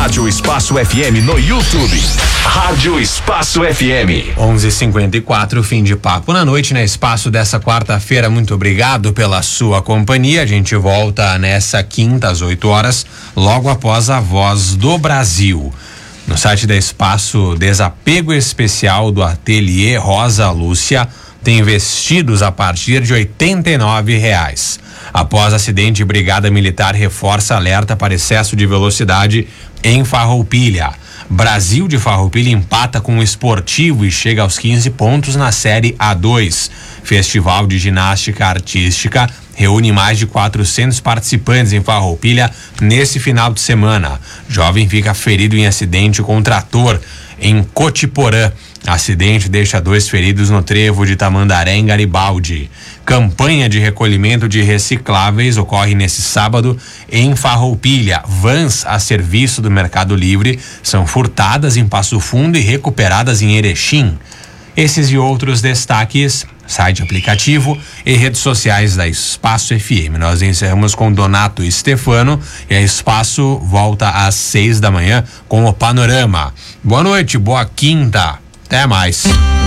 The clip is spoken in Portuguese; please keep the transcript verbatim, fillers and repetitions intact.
Rádio Espaço F M no YouTube. Rádio Espaço F M. onze e cinquenta e quatro, fim de papo na noite, né? Espaço dessa quarta-feira. Muito obrigado pela sua companhia. A gente volta nessa quinta às oito horas, logo após a Voz do Brasil. No site da Espaço, desapego especial do Ateliê Rosa Lúcia tem vestidos a partir de oitenta e nove reais. Após acidente, Brigada Militar reforça alerta para excesso de velocidade em Farroupilha. Brasil de Farroupilha empata com o Esportivo e chega aos quinze pontos na Série A dois. Festival de Ginástica Artística reúne mais de quatrocentos participantes em Farroupilha nesse final de semana. Jovem fica ferido em acidente com trator em Cotiporã. Acidente deixa dois feridos no trevo de Tamandaré, em Garibaldi. Campanha de recolhimento de recicláveis ocorre nesse sábado em Farroupilha. Vans a serviço do Mercado Livre são furtadas em Passo Fundo e recuperadas em Erechim. Esses e outros destaques, site, aplicativo e redes sociais da Espaço F M. Nós encerramos com Donato Stefano e a Espaço volta às seis da manhã com o Panorama. Boa noite, boa quinta. Até mais.